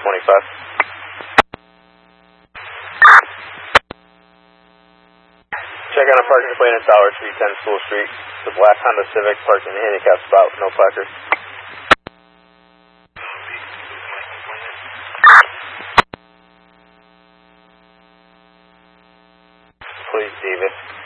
Check on a parking plane at Tower 310 School Street. The black Honda Civic parked in the handicap spot with no placard. Please, David.